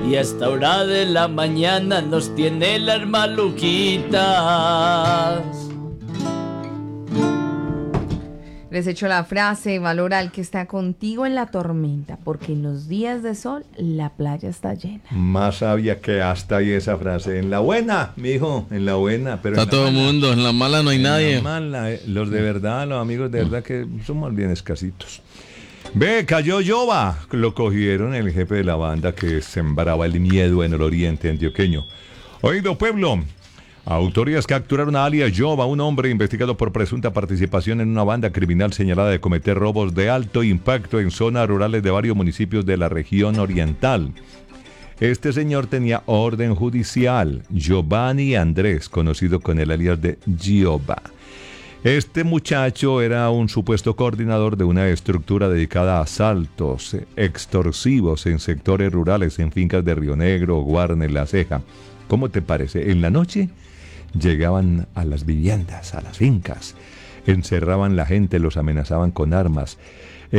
y a esta hora de la mañana nos tiene las maluquitas. Les echo la frase: valora al que está contigo en la tormenta, porque en los días de sol la playa está llena. Más sabia que hasta ahí esa frase. En la buena, mijo, en la buena. Pero está todo el mundo, en la mala no hay nadie. En la mala, los de verdad, los amigos de verdad que somos bien escasitos. Ve, cayó Yoba. Lo cogieron el jefe de la banda que sembraba el miedo en el oriente antioqueño. Oído, pueblo. Autoridades capturaron a alias Yoba, un hombre investigado por presunta participación en una banda criminal señalada de cometer robos de alto impacto en zonas rurales de varios municipios de la región oriental. Este señor tenía orden judicial, Giovanni Andrés, conocido con el alias de Yoba. Este muchacho era un supuesto coordinador de una estructura dedicada a asaltos extorsivos en sectores rurales, en fincas de Río Negro, Guarne, La Ceja. ¿Cómo te parece? En la noche llegaban a las viviendas, a las fincas, encerraban la gente, los amenazaban con armas.